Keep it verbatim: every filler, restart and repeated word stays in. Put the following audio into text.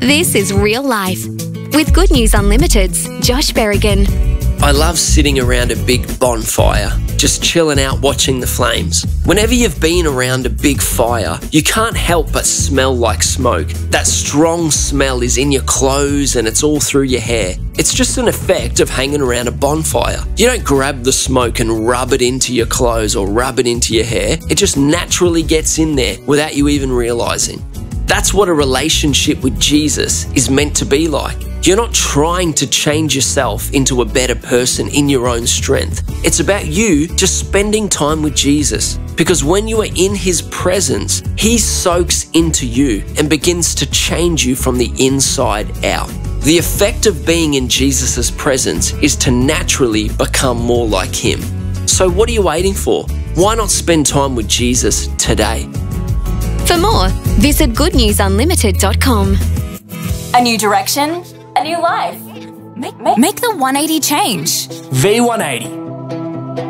This is Real Life with Good News Unlimited's Josh Berrigan. I love sitting around a big bonfire, just chilling out watching the flames. Whenever you've been around a big fire, you can't help but smell like smoke. That strong smell is in your clothes and it's all through your hair. It's just an effect of hanging around a bonfire. You don't grab the smoke and rub it into your clothes or rub it into your hair. It just naturally gets in there without you even realizing. That's what a relationship with Jesus is meant to be like. You're not trying to change yourself into a better person in your own strength. It's about you just spending time with Jesus. Because when you are in His presence, He soaks into you and begins to change you from the inside out. The effect of being in Jesus' presence is to naturally become more like Him. So what are you waiting for? Why not spend time with Jesus today? For more, visit good news unlimited dot com. A new direction, a new life. Make, make, make the one eighty change. V one eighty.